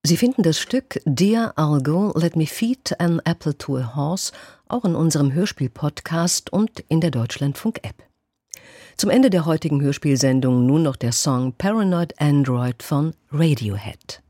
Sie finden das Stück Dear I'll Go, Let Me Feed an Apple to a Horse auch in unserem Hörspiel-Podcast und in der Deutschlandfunk-App. Zum Ende der heutigen Hörspielsendung nun noch der Song Paranoid Android von Radiohead.